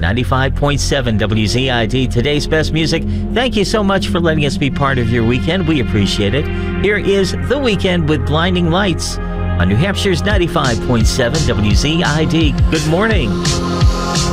95.7 WZID, today's best music. Thank you so much for letting us be part of your weekend. We appreciate it. Here is The Weeknd with Blinding Lights on New Hampshire's 95.7 WZID. Good morning.